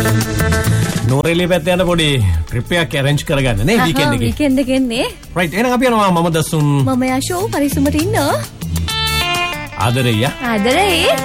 නෝරෙලිය පැත්තේ යන පොඩි ට්‍රිප් එකක් arrange කරගන්න නේ weekend එකේ. weekend එකේ එන්නේ. right එහෙනම් අපි යනවා මම දසුන්. මම යෂෝ පරිස්සමට ඉන්න. ආදරෙය. ආදරේ.